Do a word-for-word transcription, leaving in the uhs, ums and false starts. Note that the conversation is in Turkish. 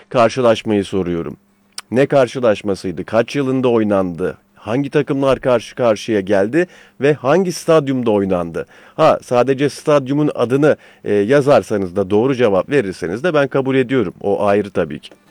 karşılaşmayı soruyorum. Ne karşılaşmasıydı? Kaç yılında oynandı? Hangi takımlar karşı karşıya geldi ve hangi stadyumda oynandı? Ha, sadece stadyumun adını e, yazarsanız da doğru cevap verirseniz de ben kabul ediyorum. O ayrı tabii ki.